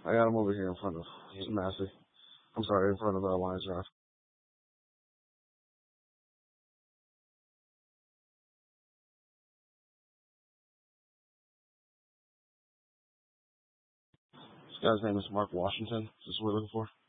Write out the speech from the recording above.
I got him over here in front of Massey. I'm sorry, in front of Lions Drive. This guy's name is Mark Washington. Is this what we're looking for?